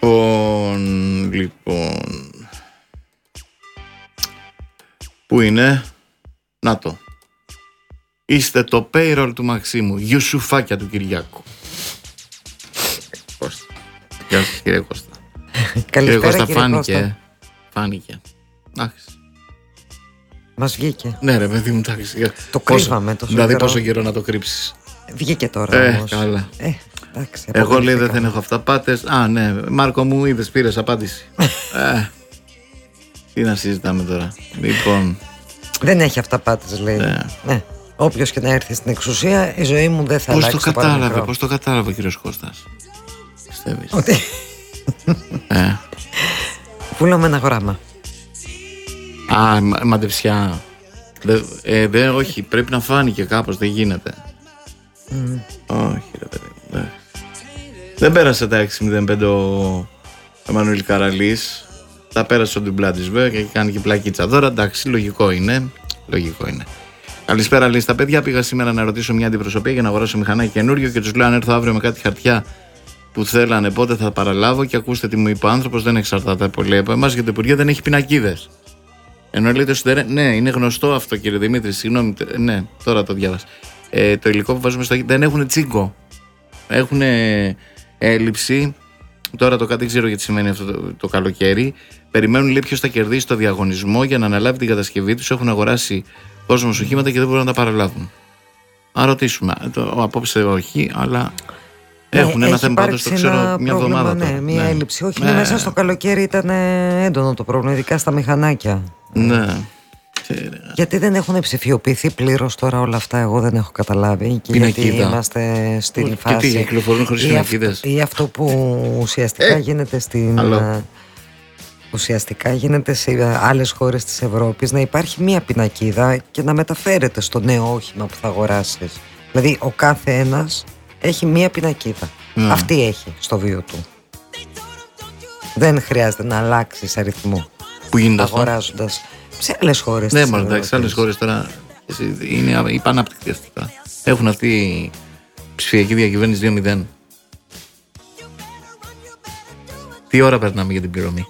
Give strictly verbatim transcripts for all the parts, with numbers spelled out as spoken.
Λοιπόν, λοιπόν. Πού είναι? Να το. Είστε το payroll του Μαξίμου. Γιουσουφάκια του Κυριάκου. Κώστα. Γεια σας κύριε Κώστα. Καλησπέρα κύριε Κώστα, κύριε φάνηκε. Κώστα. Φάνηκε. Εντάξει. Μας βγήκε. Ναι ρε παιδί μου, εντάξει. Το Πόσο- κρύβαμε τόσο Δηλαδή καιρό. πόσο καιρό να το κρύψεις. Βγήκε τώρα Ε, όμως. καλά. Ε, εντάξει, Εγώ λέει δεν αποκαλύφθηκα. έχω αυταπάτες. Α, ναι, Μάρκο μου, είδες, πήρες απάντηση. ε, τι να συζητάμε τώρα. Λοιπόν, Δεν έχει αυταπάτες, λέει. Ναι. Ναι. Όποιος και να έρθει στην εξουσία, η ζωή μου δεν θα πώς αλλάξει. το κατάλαβε, παραμικρό. πώς το κατάλαβε ο κύριος Κώστας. Πιστεύεις? Ότι ε. βούλαμε ένα γράμμα. Α, μα- μαντεψιά. Δε, ε, δε, όχι, πρέπει να φάνηκε κάπως, δεν γίνεται. Mm. Όχι ρε παιδί μου, εντάξει. Δεν πέρασε τα έξι μηδέν πέντε ο Εμμανουήλ Καραλής. Τα πέρασε ο Ντουμπλάντης βέβαια και κάνει και πλακίτσα. Τώρα εντάξει, λογικό είναι. Λογικό είναι. Καλησπέρα, λέει στα παιδιά. Πήγα σήμερα να ρωτήσω μια αντιπροσωπεία για να αγοράσω μηχανάκι καινούριο και τους λέω αν έρθω αύριο με κάτι χαρτιά που θέλανε πότε θα παραλάβω. Και ακούστε τι μου είπε ο άνθρωπος, δεν εξαρτάται πολύ από εμάς γιατί το Υπουργείο δεν έχει πινακίδες. Ενώ λέτε στο τερέ... Ναι, είναι γνωστό αυτό κύριε Δημήτρη, συγγνώμη. τε- Ναι, τώρα το διάβασα. Ε, το υλικό που βάζουμε στο δεν έχουν τσίγκο. Έχουν έλλειψη. Τώρα το κάτι δεν ξέρω γιατί σημαίνει αυτό το, το καλοκαίρι. Περιμένουν λέει ποιος θα κερδίσει το διαγωνισμό για να αναλάβει την κατασκευή τους. Έχουν αγοράσει κόσμος οχήματα και δεν μπορούν να τα παραλάβουν. Να ρωτήσουμε. Το, απόψε όχι, αλλά έχουν Ναι, ένα έχει θέμα πάντως, υπάρξει το ξέρω ένα μια πρόβλημα, εβδομάδα ναι, τώρα. μια Ναι. έλλειψη. Όχι, Ναι. ναι, μέσα στο καλοκαίρι ήταν ε, έντονο το πρόβλημα, ειδικά στα μηχανάκια. Ναι. Γιατί δεν έχουν ψηφιοποιηθεί πλήρως τώρα όλα αυτά, εγώ δεν έχω καταλάβει. Και Πινακίδα. γιατί είμαστε στην Και φάση. τι, κυκλοφορούν χωρίς ή πινακίδες. αυτό, ή αυτό που ουσιαστικά Ε, γίνεται στην. άλλο. ε, Ουσιαστικά γίνεται σε άλλες χώρες της Ευρώπης να υπάρχει μία πινακίδα και να μεταφέρεται στο νέο όχημα που θα αγοράσεις. Δηλαδή ο κάθε ένας έχει μία πινακίδα. Ναι. Αυτή έχει στο βίο του. Δεν χρειάζεται να αλλάξεις αριθμό Πού γίνεται αυτό? αγοράζοντας σε άλλες χώρες. Ναι, της μόνο εντάξει, σε άλλες Ευρώπης. χώρες τώρα εσύ, είναι υπανάπτυκτοι αυτοί τώρα. Έχουν αυτή ψηφιακή διακυβέρνηση δύο μηδέν. Τι ώρα περνάμε για την πληρωμή?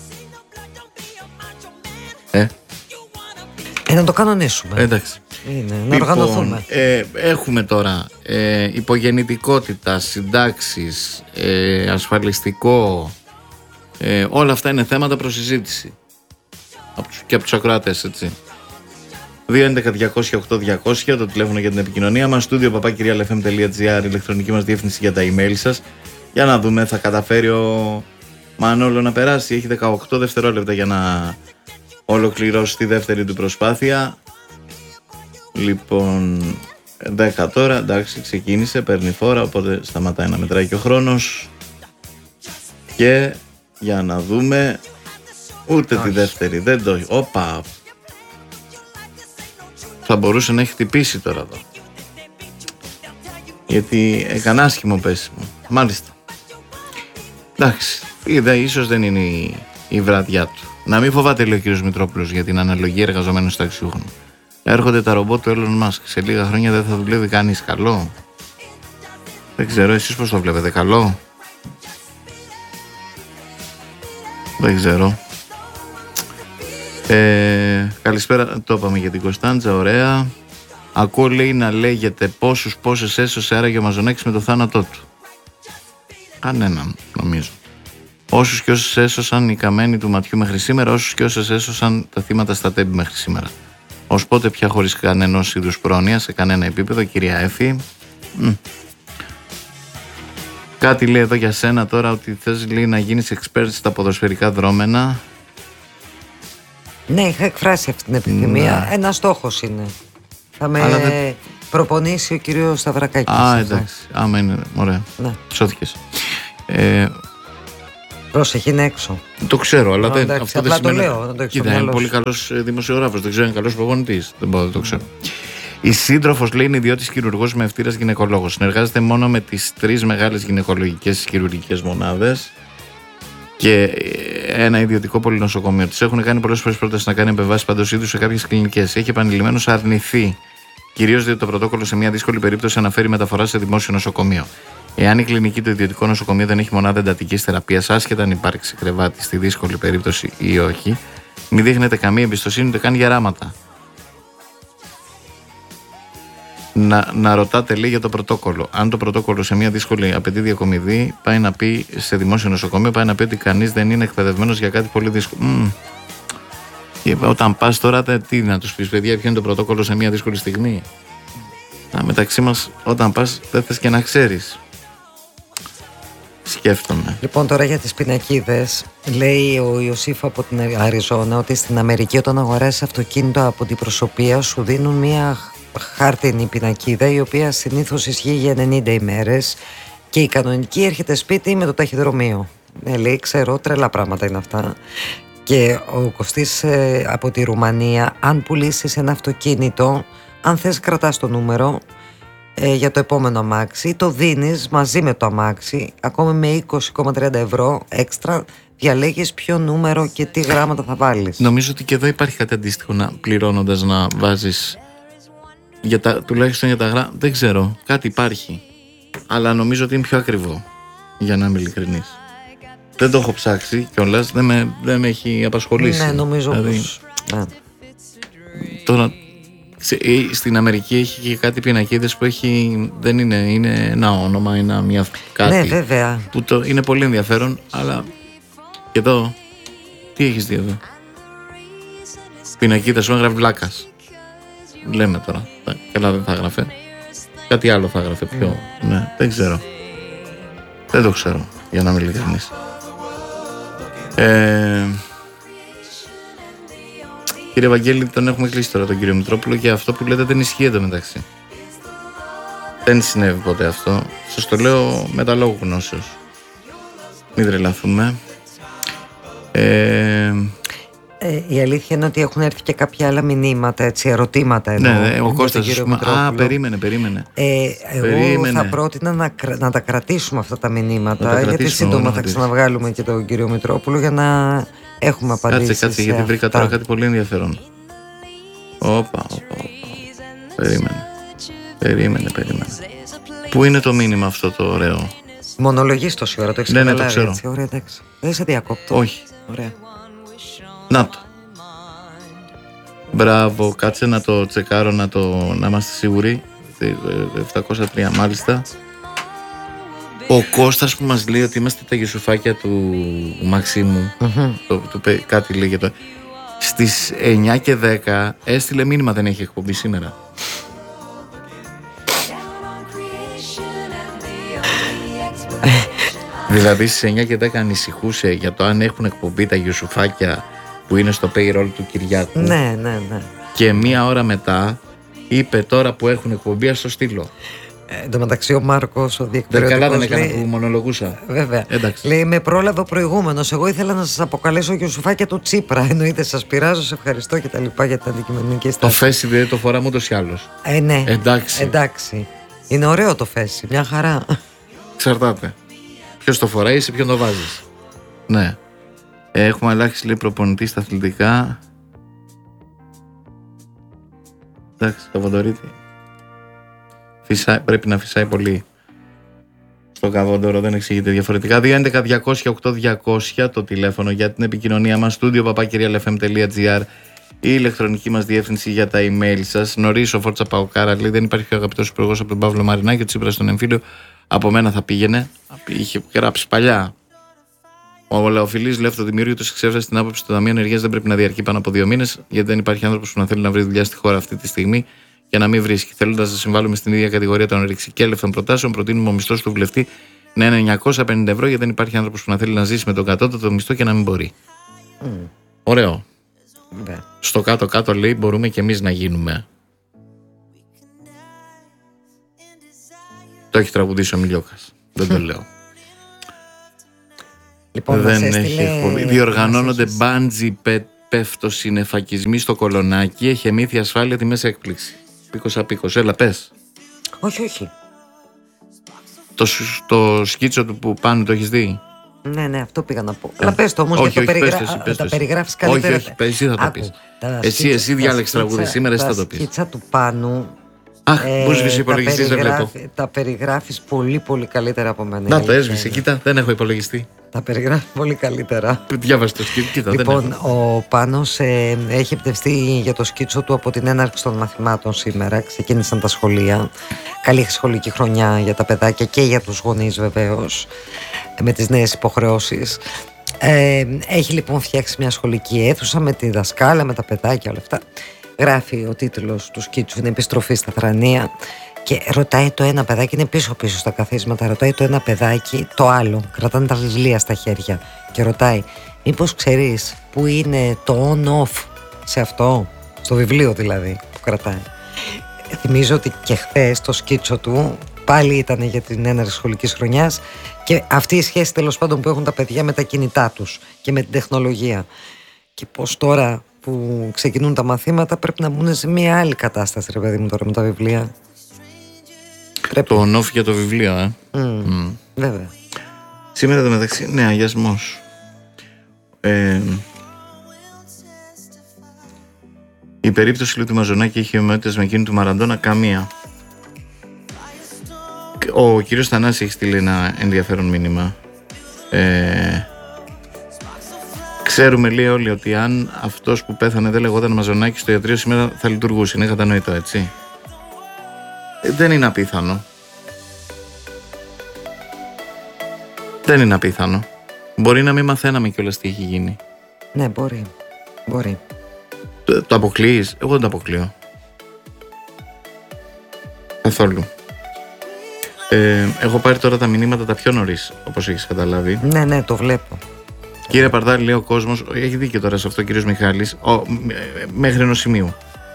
Ε, Ε, να το κανονίσουμε. εντάξει. Είναι, να οργανωθούμε. ε, έχουμε τώρα ε, υπογεννητικότητα, συντάξεις, ε, ασφαλιστικό. Ε, όλα αυτά είναι θέματα προς συζήτηση. Από τους, και από τους ακροατές, έτσι. δύο έντεκα διακόσια οκτώ διακόσια το τηλέφωνο για την επικοινωνία μας. Στούντιο παπάκυριαλεφm.gr, ηλεκτρονική μας διεύθυνση για τα email σας. Για να δούμε, θα καταφέρει ο Μανόλο να περάσει. Έχει δεκαοκτώ δευτερόλεπτα για να ολοκληρώσει τη δεύτερη του προσπάθεια. Λοιπόν, δέκα τώρα, εντάξει, ξεκίνησε, παίρνει φόρα, οπότε σταματάει να μετράει και ο χρόνος. Και για να δούμε, ούτε τη δεύτερη, δεν το... Όπα! Θα μπορούσε να έχει χτυπήσει τώρα εδώ. Γιατί έκανε άσχημο πέσιμο. Μάλιστα. Εντάξει, είδα, ίσως δεν είναι η, η βραδιά του. Να μην φοβάται, λέει ο κύριος Μητρόπουλος, για την αναλογία εργαζομένων ταξιούχων. Έρχονται τα ρομπότ του Elon Musk. Σε λίγα χρόνια δεν θα δουλεύει κανείς. Καλό. Δεν ξέρω, εσείς πώς το βλέπετε? Καλό. Δεν ξέρω. Ε, καλησπέρα, το είπαμε για την Κωνσταντζα, ωραία. Ακούω, λέει, να λέγεται πόσους πόσες έσωσε άραγε ο Μαζονάκης με το θάνατό του. Κανέναν, νομίζω. Όσους και όσες έσωσαν οι καμένοι του ματιού μέχρι σήμερα, όσους και όσες έσωσαν τα θύματα στα τέμπη μέχρι σήμερα. Ως πότε πια χωρίς κανένας είδους πρόνοια σε κανένα επίπεδο, κυρία Έφη. Μ. Κάτι λέει εδώ για σένα τώρα, ότι θες, λέει, να γίνεις expert στα ποδοσφαιρικά δρόμενα. Ναι, είχα εκφράσει αυτή την επιθυμία. Ναι. Ένα στόχος είναι. Θα με Αλλά δεν- προπονήσει ο κύριος Σταυρακάκης. Α, αυτό. εντάξει. Άμα είναι. Ωραία. Ναι. Σώθηκες. Ε, Πρόσεχε, είναι έξω. το ξέρω, αλλά Α, δεν. εντάξει, Αυτό απλά δεν το σημαίνει. λέω, να το έχεις στο Κοίτα, είναι μυαλό πολύ σου. καλός ε, δημοσιογράφος. Δεν ξέρω, είναι καλός προπονητής. Δεν μπορώ να το ξέρω. Η σύντροφος, λέει, είναι ιδιώτης χειρουργός με ευτήρας γυναικολόγος. Συνεργάζεται μόνο με τις τρεις μεγάλες γυναικολογικές χειρουργικές μονάδες και ένα ιδιωτικό πολυνοσοκομείο. Της έχουν κάνει πολλές φορές πρόταση να κάνει επεμβάσεις παντός είδους σε κάποιες κλινικές. Έχει επανειλημμένως αρνηθεί. Κυρίως διότι το πρωτόκολλο σε μια δύσκολη περίπτωση αναφέρει μεταφορά σε δημόσιο νοσοκομείο. Εάν η κλινική του ιδιωτικού νοσοκομείου δεν έχει μονάδα εντατικής θεραπείας, άσχετα αν υπάρξει κρεβάτι στη δύσκολη περίπτωση ή όχι, μην δείχνετε καμία εμπιστοσύνη ούτε καν γεράματα. Να, να ρωτάτε λέει για το πρωτόκολλο. Αν το πρωτόκολλο σε μια δύσκολη απαιτεί διακομιδή, πάει να πει σε δημόσιο νοσοκομείο, πάει να πει ότι κανείς δεν είναι εκπαιδευμένος για κάτι πολύ δύσκολο. Mm. Και όταν πας τώρα, τι να τους πεις, παιδιά, ποιο είναι το πρωτόκολλο σε μια δύσκολη στιγμή. Να, μεταξύ μας, όταν πας, δεν θες και να ξέρεις. Σκέφτομαι. Λοιπόν, τώρα για τις πινακίδες, λέει ο Ιωσήφ από την Αριζόνα ότι στην Αμερική, όταν αγοράσεις αυτοκίνητο από την προσωπία, σου δίνουν μια χάρτινη πινακίδα, η οποία συνήθως ισχύει για ενενήντα ημέρες, και η κανονική έρχεται σπίτι με το ταχυδρομείο. Ναι, λέει, ξέρω, τρελά πράγματα είναι αυτά. Και ο Κωστής ε, από τη Ρουμανία, αν πουλήσεις ένα αυτοκίνητο, αν θες κρατάς το νούμερο ε, για το επόμενο αμάξι, το δίνεις μαζί με το αμάξι, ακόμα με είκοσι κόμμα τριάντα ευρώ έξτρα, διαλέγεις ποιο νούμερο και τι γράμματα θα βάλεις. Νομίζω ότι και εδώ υπάρχει κάτι αντίστοιχο, να πληρώνοντας να βάζεις για τα, τουλάχιστον για τα γράμματα, δεν ξέρω, κάτι υπάρχει, αλλά νομίζω ότι είναι πιο ακριβό, για να είμαι ειλικρινής. Δεν το έχω ψάξει κιόλας, δεν με, δεν με έχει απασχολήσει. Ναι, νομίζω δηλαδή, πως... ναι. Τώρα, στην Αμερική έχει και κάτι πινακίδες που έχει, δεν είναι, είναι ένα όνομα, είναι μια κάτι. Ναι, βέβαια. Που το, είναι πολύ ενδιαφέρον, αλλά και εδώ, τι έχεις δει εδώ? Πινακίδα σου έγραφε Βλάκας. Λέμε τώρα, καλά δεν θα έγραφε. Κάτι άλλο θα έγραφε πιο, mm. ναι, δεν ξέρω. Δεν το ξέρω, για να είμαι ειλικρινής. Ε, κύριε Βαγγέλη, τον έχουμε κλείσει τώρα τον κύριο Μητρόπουλο, και αυτό που λέτε δεν ισχύει εδώ μεταξύ. Δεν συνέβη ποτέ αυτό. Σας το λέω με τα λόγου γνώσεως. Μην τρελαθούμε. Ε, ε, η αλήθεια είναι ότι έχουν έρθει και κάποια άλλα μηνύματα, έτσι, ερωτήματα εννοώ. Ναι, ναι, ο Κώστας. Α, περίμενε, περίμενε. Ε, εγώ περίμενε. θα πρότεινα να, να τα κρατήσουμε αυτά τα μηνύματα, τα γιατί σύντομα θα ξαναβγάλουμε και τον κύριο Μητρόπουλο για να έχουμε απαντήσεις. Κάτσε, κάτσε, γιατί βρήκα τώρα κάτι πολύ ενδιαφέρον. Όπα, όπα, όπα. Περίμενε. Περίμενε, περίμενε. Πού είναι το μήνυμα αυτό το ωραίο? Μονολογείς τόση ώρα, το έχεις ναι, καταλάβει? Ναι, το ξέρω. Έτσι, ωραία, εντάξει. Δεν σε διακόπτω. Όχι. Ωραία. Να το. Μπράβο, κάτσε να το τσεκάρω, να, το, να είμαστε σίγουροι. επτακόσια τρία μάλιστα. Ο Κώστας που μας λέει ότι είμαστε τα γεσουφάκια του Μαξίμου, mm-hmm. το, το, το, κάτι λέγε το. Στις εννιά και δέκα έστειλε μήνυμα, δεν έχει εκπομπή σήμερα. Δηλαδή στις εννιά και δέκα ανησυχούσε για το αν έχουν εκπομπή τα γεσουφάκια που είναι στο payroll του Κυριάκου. Ναι, ναι, ναι. Και μία ώρα μετά είπε τώρα που έχουν εκπομπή, ας το στείλω. Ε, εν τω μεταξύ ο Μάρκος, ο διεκπαιρεωτικός, καλά δεν έκανα λέει, που μονολογούσα. Βέβαια. Εντάξει. Λέει, με πρόλαβε ο προηγούμενος. Εγώ ήθελα να σας αποκαλέσω γεσουφάκια του Τσίπρα. Εννοείται, σας πειράζω, σε ευχαριστώ και τα λοιπά για την αντικειμενική στάση. Το φέσι δεν το φοράμε ούτως ή άλλως. Ε, ναι. Εντάξει. Εντάξει. Είναι ωραίο το φέσι, μια χαρά. Εξαρτάται. Ποιος το φοράει, σε ποιον το βάζεις. Ναι. Έχουμε αλλάξει λέει προπονητή στα αθλητικά. Εντάξει, το Βοντορίτη. Φυσά, πρέπει να φυσάει πολύ. Στο Καβόντορο δεν εξηγείται διαφορετικά. δύο έντεκα διακόσια οκτώ διακόσια το τηλέφωνο για την επικοινωνία μας. Studio παπάκυριαλεφm τελεία gr, η ηλεκτρονική μας διεύθυνση για τα email σας. Νωρίς ο Φόρτσα Παοκάρα λέει: δεν υπάρχει πιο αγαπητός υπουργός από τον Παύλο Μαρινάκη. Ο Τσίπρας στον εμφύλιο από μένα θα πήγαινε. Είχε γράψει παλιά. Ο Λαοφιλής λέει: αυτοδημιούργητο του εξέφρασε την άποψη ότι το Ταμείο Ενεργείας δεν πρέπει να διαρκεί πάνω από δύο μήνες, γιατί δεν υπάρχει άνθρωπος που να θέλει να βρει δουλειά στη χώρα αυτή τη στιγμή και να μην βρίσκει. Θέλοντας να συμβάλλουμε στην ίδια κατηγορία των ρηξικέλευθων προτάσεων, προτείνουμε ο μισθός του βουλευτή να είναι εννιακόσια πενήντα ευρώ, γιατί δεν υπάρχει άνθρωπος που να θέλει να ζήσει με τον κατώτατο μισθό και να μην μπορεί. Mm. Ωραίο. Yeah. Στο κάτω-κάτω λέει: μπορούμε και εμείς να γίνουμε. Το έχει τραγουδήσει ο Μιλιόκας. Δεν το λέω. Λοιπόν, δεν έχει εκπομπή. Διοργανώνονται μπάντζι πέφτο συνεφακισμοί στο Κολονάκι. Έχει εμήθεια ασφάλεια τη μέσα έκπληξη. Πίκος απίκος. Έλα, πες. Όχι, όχι. Το, το σκίτσο του που πάνω το έχεις δει? Ναι, ναι, αυτό πήγα να πω. Αλλά πες το όμως, όχι, γιατί όχι, το, περιγρα... πες το, πες τα το περιγράφεις καλύτερα. Όχι, όχι, εσύ θα το πεις. Εσύ, εσύ διάλεξε τραγούδι σήμερα, εσύ θα το πεις. Τα σκίτσα του Πάνου Αχ, μου σβήσει ο υπολογιστής, δεν βλέπω. Τα περιγράφεις πολύ πολύ καλύτερα από μένα. Να το έσβησε, κοίτα, δεν έχω υπολογιστή. Τα περιγράφει πολύ καλύτερα. Διάβασε το σκίτσο, κοίτα. Λοιπόν, ο Πάνος ε, έχει εμπνευστεί για το σκίτσο του από την έναρξη των μαθημάτων σήμερα. Ξεκίνησαν τα σχολεία. Καλή σχολική χρονιά για τα παιδάκια και για τους γονείς βεβαίως, με τις νέες υποχρεώσεις. Ε, έχει λοιπόν φτιάξει μια σχολική αίθουσα με τη δασκάλα, με τα παιδάκια, όλα αυτά. Γράφει ο τίτλος του σκίτσου, είναι «Επιστροφή στα θρανία». Και ρωτάει το ένα παιδάκι, είναι πίσω-πίσω στα καθίσματα, ρωτάει το ένα παιδάκι το άλλο, κρατάνε τα βιβλία στα χέρια και ρωτάει, μήπως ξέρεις που είναι το on-off σε αυτό, στο βιβλίο δηλαδή που κρατάει. Θυμίζω ότι και χθες το σκίτσο του πάλι ήταν για την έναρξη σχολικής χρονιάς και αυτή η σχέση τέλος πάντων που έχουν τα παιδιά με τα κινητά τους και με την τεχνολογία. Και πως τώρα που ξεκινούν τα μαθήματα πρέπει να μπουν σε μια άλλη κατάσταση, ρε παιδί μου, τώρα με τα βιβλία. Πρέπει. Το on-off για το βιβλίο, ε. Mm, mm. Βέβαια. Σήμερα το μεταξύ, ναι, αγιασμός. Ε, η περίπτωση του Μαζονάκη έχει ομοιότητες με εκείνη του Μαραντόνα, καμία. Ο κύριος Θανάσης έχει στείλει ένα ενδιαφέρον μήνυμα. Ε, ξέρουμε, λέει, όλοι ότι αν αυτός που πέθανε δεν λεγόταν Μαζονάκη στο ιατρείο σήμερα θα λειτουργούσε. Είναι κατανοητό, έτσι. Δεν είναι απίθανο. Δεν είναι απίθανο. Μπορεί να μην μαθαίναμε κιόλας τι έχει γίνει. Ναι, μπορεί. Μπορεί. Το, το αποκλείεις? Εγώ δεν το αποκλείω. Καθόλου. Ε, έχω πάρει τώρα τα μηνύματα τα πιο νωρίς, όπως έχεις καταλάβει. Ναι, ναι, το βλέπω. Κύριε Παρδάλη, λέει ο κόσμος, έχει δίκιο τώρα σε αυτό ο κύριος Μιχάλης, ο, μέχρι ενός σημείου.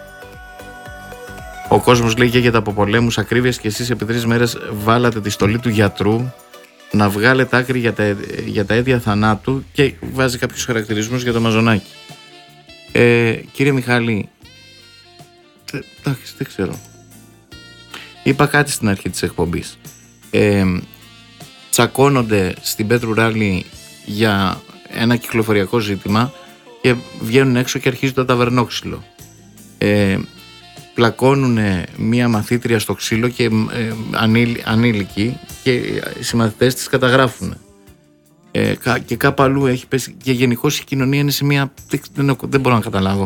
Ο κόσμος λέει και από πολέμους ακρίβειας και εσείς επί τρεις μέρες βάλατε τη στολή του γιατρού να βγάλετε άκρη για τα, για τα αίτια θανάτου και βάζει κάποιους χαρακτηρισμούς για το Μαζονάκη. Ε, κύριε Μιχάλη, εντάξει, δεν ξέρω. Είπα κάτι στην αρχή της εκπομπής. Ε, τσακώνονται στην Πέτρου Ράλη για ένα κυκλοφοριακό ζήτημα και βγαίνουν έξω και αρχίζει το ταβερνόξυλο. Ε, πλακώνουν μία μαθήτρια στο ξύλο και ε, ανήλικοι και οι συμμαθητές της καταγράφουν. Ε, και κάπου αλλού έχει πέσει και γενικώς η κοινωνία είναι σε μία... Δεν, δεν μπορώ να καταλάβω.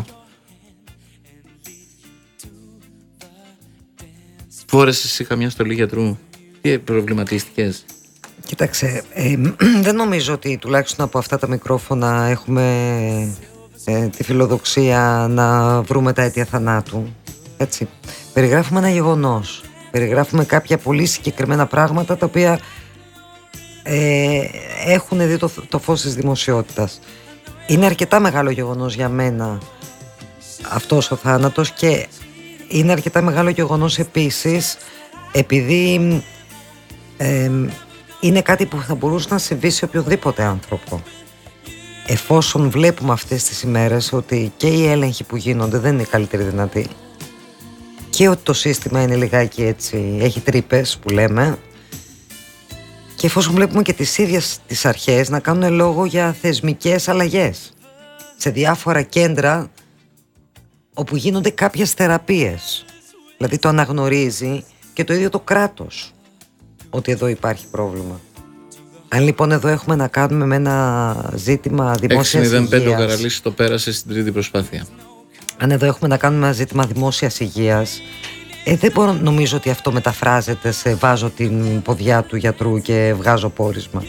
Φόρεσες εσύ καμιά στολή γιατρού? Τι προβληματίστηκες? Κοίταξε, ε, δεν νομίζω ότι τουλάχιστον από αυτά τα μικρόφωνα έχουμε ε, τη φιλοδοξία να βρούμε τα αίτια θανάτου. Έτσι. Περιγράφουμε ένα γεγονός. Περιγράφουμε κάποια πολύ συγκεκριμένα πράγματα τα οποία ε, έχουν δει το, το φως της δημοσιότητας. Είναι αρκετά μεγάλο γεγονός για μένα αυτός ο θάνατος και είναι αρκετά μεγάλο γεγονός επίσης επειδή ε, είναι κάτι που θα μπορούσε να συμβεί σε οποιοδήποτε άνθρωπο. Εφόσον βλέπουμε αυτές τις ημέρες ότι και οι έλεγχοι που γίνονται δεν είναι οι καλύτεροι δυνατοί και ότι το σύστημα είναι λιγάκι έτσι, έχει τρύπες που λέμε, και εφόσον βλέπουμε και τις ίδιες τις αρχές να κάνουν λόγο για θεσμικές αλλαγές σε διάφορα κέντρα όπου γίνονται κάποιες θεραπείες, δηλαδή το αναγνωρίζει και το ίδιο το κράτος ότι εδώ υπάρχει πρόβλημα. Αν λοιπόν εδώ έχουμε να κάνουμε με ένα ζήτημα δημόσιας υγείας, έξι μηδέν πέντε ο Καραλής το πέρασε στην τρίτη προσπάθεια. Αν εδώ έχουμε να κάνουμε ένα ζήτημα δημόσιας υγείας, ε, δεν μπορώ, νομίζω ότι αυτό μεταφράζεται σε βάζω την ποδιά του γιατρού και βγάζω πόρισμα.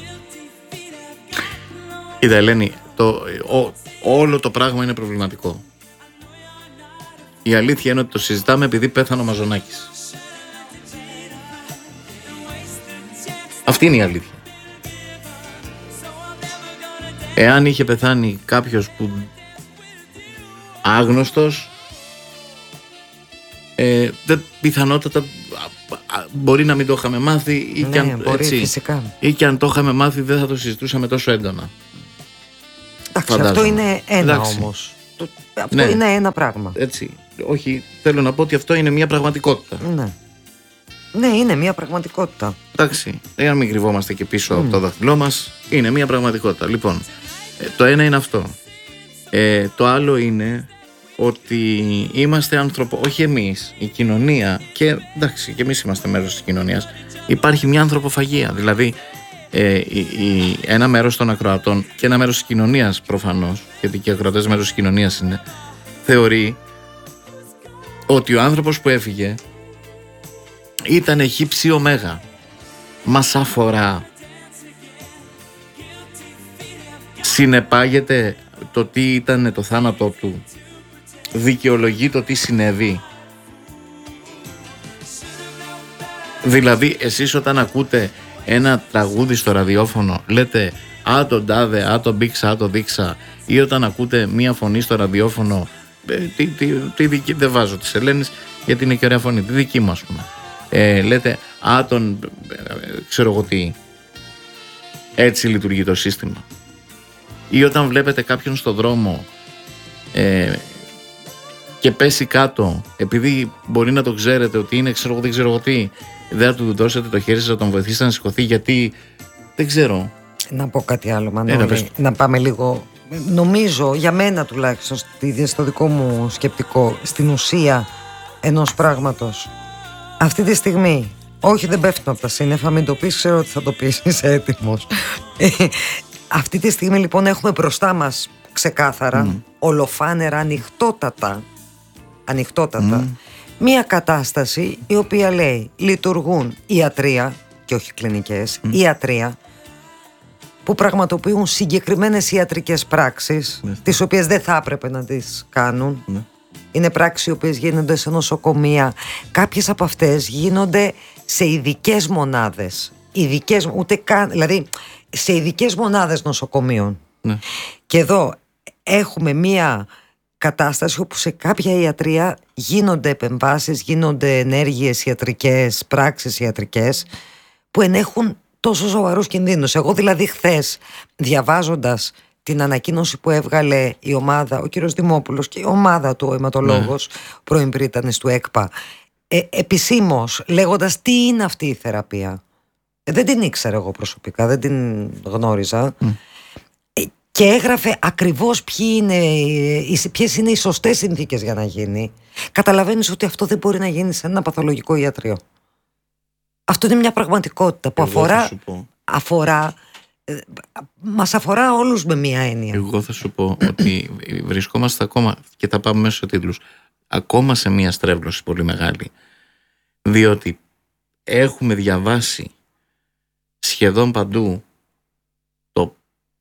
Κοίτα Ελένη, το, ο, όλο το πράγμα είναι προβληματικό. Η αλήθεια είναι ότι το συζητάμε επειδή πέθανε ο Μαζονάκης. Αυτή είναι η αλήθεια. Εάν είχε πεθάνει κάποιος που άγνωστος, ε, δεν, πιθανότατα μπορεί να μην το είχαμε μάθει ή, ναι, και αν, μπορεί, έτσι, φυσικά. ή και αν το είχαμε μάθει δεν θα το συζητούσαμε τόσο έντονα. Εντάξει, αυτό είναι ένα Εντάξει. όμως. Το, αυτό ναι. είναι ένα πράγμα. Έτσι. Όχι, θέλω να πω ότι αυτό είναι μια πραγματικότητα. Ναι. Ναι, είναι μια πραγματικότητα. Εντάξει, εάν μην κρυβόμαστε και πίσω mm. από το δάχτυλό μας, είναι μια πραγματικότητα. Λοιπόν, το ένα είναι αυτό. Ε, το άλλο είναι ότι είμαστε άνθρωποι, όχι εμείς, η κοινωνία, και εντάξει, και εμείς είμαστε μέρος της κοινωνίας. Υπάρχει μια ανθρωποφαγία. Δηλαδή, ε, η, η, ένα μέρος των ακροατών και ένα μέρος της κοινωνίας προφανώς, γιατί και οι ακροατές μέρος της κοινωνίας είναι, θεωρεί ότι ο άνθρωπος που έφυγε ήταν χύψη ωμέγα. Μας αφορά. Συνεπάγεται το τι ήταν το θάνατό του. Δικαιολογεί το τι συνέβη. Δηλαδή εσείς όταν ακούτε ένα τραγούδι στο ραδιόφωνο λέτε «Α τον τάδε, α τον πήξα, α τον δείξα», ή όταν ακούτε μία φωνή στο ραδιόφωνο ε, τι, τι, τι δική, δεν βάζω της Ελένης γιατί είναι και ωραία φωνή, τη δική μου ας πούμε, ε, λέτε «Α τον ε, ξέρω εγώ τι». Έτσι λειτουργεί το σύστημα. Ή όταν βλέπετε κάποιον στο δρόμο ε, και πέσει κάτω, επειδή μπορεί να το ξέρετε ότι είναι ξέρω εγώ δεν ξέρω εγώ τι, δεν θα του δώσετε το χέρι σας να τον βοηθήσετε να σηκωθεί, γιατί δεν ξέρω. Να πω κάτι άλλο, Μανώλη, να πάμε λίγο. Νομίζω, για μένα τουλάχιστον, στο δικό μου σκεπτικό, στην ουσία ενός πράγματος. Αυτή τη στιγμή, όχι δεν πέφτουμε από τα σύννεφα, μην το πεις, ξέρω ότι θα το πεις, είσαι έτοιμος. Αυτή τη στιγμή λοιπόν έχουμε μπροστά μας ξεκάθαρα, mm. ολοφάνερα, ανοιχτότατα, ανοιχτότατα mm. μία κατάσταση η οποία λέει λειτουργούν ιατρία και όχι κλινικές, mm. ιατρία που πραγματοποιούν συγκεκριμένες ιατρικές πράξεις mm. τις οποίες δεν θα έπρεπε να τις κάνουν. mm. Είναι πράξεις οι οποίες γίνονται σε νοσοκομεία. Κάποιες από αυτές γίνονται σε ειδικές μονάδες, ειδικές, ούτε καν, δηλαδή σε ειδικές μονάδες νοσοκομείων. Ναι. Και εδώ έχουμε μία κατάσταση όπου σε κάποια ιατρία γίνονται επεμβάσεις, γίνονται ενέργειες ιατρικές, πράξεις ιατρικές που ενέχουν τόσο σοβαρούς κινδύνους. Εγώ δηλαδή χθες, διαβάζοντας την ανακοίνωση που έβγαλε η ομάδα, ο κύριος Δημόπουλος και η ομάδα του, ο αιματολόγος, ναι. πρώην πρίτανης του ΕΚΠΑ, ε, επισήμως λέγοντας τι είναι αυτή η θεραπεία. Δεν την ήξερα εγώ προσωπικά, δεν την γνώριζα. Mm. Και έγραφε ακριβώς ποιες είναι οι σωστές συνθήκες για να γίνει. Καταλαβαίνεις ότι αυτό δεν μπορεί να γίνει σε ένα παθολογικό ιατρείο. Αυτό είναι μια πραγματικότητα που αφορά, αφορά μας αφορά όλους με μια έννοια. Εγώ θα σου πω ότι βρισκόμαστε ακόμα, και θα πάμε μέσω τίτλους, ακόμα σε μια στρέβλωση πολύ μεγάλη. Διότι έχουμε διαβάσει σχεδόν παντού το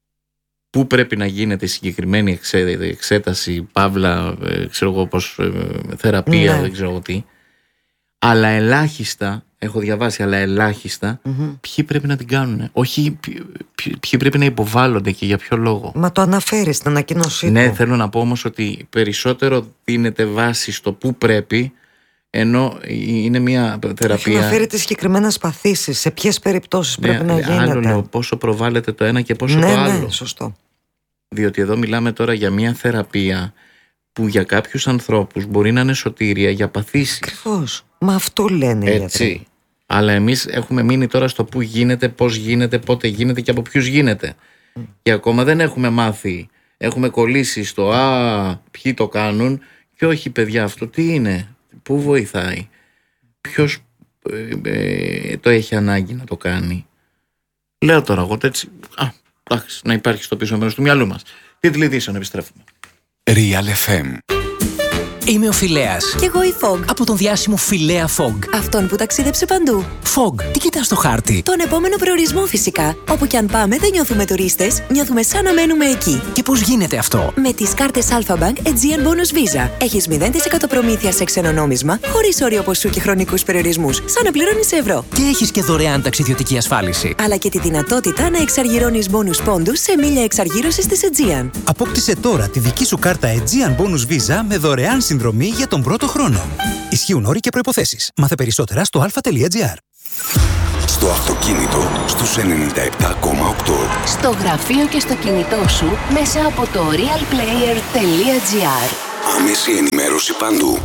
πού πρέπει να γίνεται η συγκεκριμένη εξέταση, παύλα, ξέρω εγώ πώς, θεραπεία, ναι. δεν ξέρω εγώ τι, αλλά ελάχιστα, έχω διαβάσει, αλλά ελάχιστα mm-hmm. ποιοι πρέπει να την κάνουν, όχι ποιοι, ποιοι πρέπει να υποβάλλονται και για ποιο λόγο. Μα το αναφέρει στην ανακοίνωσή Ναι, του. θέλω να πω όμως ότι περισσότερο δίνεται βάση στο πού πρέπει, ενώ είναι μια θεραπεία. Έχει αναφέρει τις συγκεκριμένες παθήσεις, σε ποιες περιπτώσεις ναι, πρέπει να γίνεται. Άλλο πόσο προβάλλεται το ένα και πόσο ναι, το άλλο. Ναι, σωστό. Διότι εδώ μιλάμε τώρα για μια θεραπεία που για κάποιους ανθρώπους μπορεί να είναι σωτήρια για παθήσεις. Ακριβώς. Μα αυτό λένε. Έτσι. Γιατί. Αλλά εμείς έχουμε μείνει τώρα στο πού γίνεται, πώς γίνεται, πότε γίνεται και από ποιους γίνεται. Mm. Και ακόμα δεν έχουμε μάθει. Έχουμε κολλήσει στο «Α, ποιοι το κάνουν» και όχι παιδιά αυτό τι είναι, πού βοηθάει, ποιος ε, ε, το έχει ανάγκη να το κάνει. Λέω τώρα εγώ έτσι, α, εντάξει, να υπάρχει στο πίσω μέρος του μυαλού μας. Τίτλοι ειδήσεων, επιστρέφουμε. Real εφ εμ. Είμαι ο Φιλέας. Κι εγώ η Fog. Από τον διάσημο Φιλέα Fog. Αυτόν που ταξίδεψε παντού. Fog, τι κοιτάς στο χάρτη? Τον επόμενο προορισμό φυσικά. Όπου κι αν πάμε δεν νιώθουμε τουρίστες, νιώθουμε σαν να μένουμε εκεί. Και πώς γίνεται αυτό? Με τις κάρτες Alpha Bank Aegean Bonus Visa. Έχεις μηδέν τοις εκατό προμήθεια σε ξένο νόμισμα, χωρίς όριο ποσού και χρονικούς περιορισμούς, σαν να πληρώνεις ευρώ. Και έχεις και δωρεάν ταξιδιωτική ασφάλιση. Αλλά και τη δυνατότητα να εξαργυρώνεις bonus πόντους σε μίλια εξαργύρωσης της Aegean. Απόκτησε τώρα τη δική σου κάρτα Aegean Bonus Visa με δωρεάν συνδρομή για τον πρώτο χρόνο. Ισχύουν όροι και προϋποθέσεις. Μάθε περισσότερα στο αλφα τελεία τζι άρ. Στο αυτοκίνητο στους ενενήντα επτά κόμμα οκτώ. Στο γραφείο και στο κινητό σου μέσα από το realplayer τελεία τζι άρ. Άμεση ενημέρωση παντού.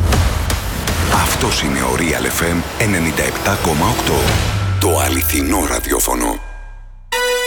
Αυτός είναι ο Real εφ εμ ενενήντα επτά κόμμα οκτώ. Το αληθινό ραδιόφωνο.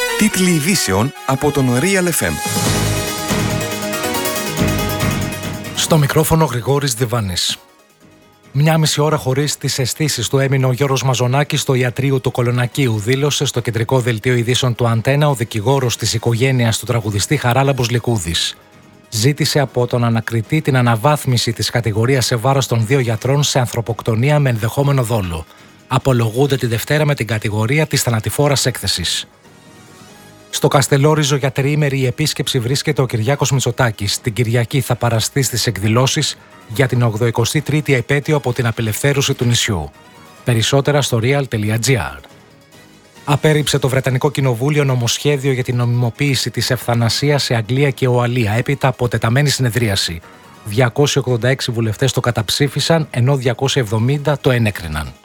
Τίτλοι ειδήσεων από τον Real εφ εμ. Στο μικρόφωνο Γρηγόρης Διβάνης. Μια μισή ώρα χωρίς τις αισθήσεις του έμεινε ο Γιώργος Μαζονάκης στο ιατρείο του Κολονακίου, δήλωσε στο κεντρικό δελτίο ειδήσεων του Αντένα ο δικηγόρος της οικογένειας του τραγουδιστή Χαράλαμπος Λικούδης. Ζήτησε από τον ανακριτή την αναβάθμιση της κατηγορίας σε βάρος των δύο γιατρών σε ανθρωποκτονία με ενδεχόμενο δόλο. Απολογούνται τη Δευτέρα με την κατηγορία της θανατηφόρας έκθεσης. Στο Καστελόριζο για τριήμερη επίσκεψη βρίσκεται ο Κυριάκος Μητσοτάκης. Την Κυριακή θα παραστεί στις εκδηλώσεις για την ογδοηκοστή τρίτη επέτειο από την απελευθέρωση του νησιού. Περισσότερα στο real τελεία gr. Απέρριψε το Βρετανικό Κοινοβούλιο νομοσχέδιο για την νομιμοποίηση της ευθανασίας σε Αγγλία και Ουαλία έπειτα από τεταμένη συνεδρίαση. διακόσιοι ογδόντα έξι βουλευτές το καταψήφισαν, ενώ διακόσιοι εβδομήντα το ενέκριναν.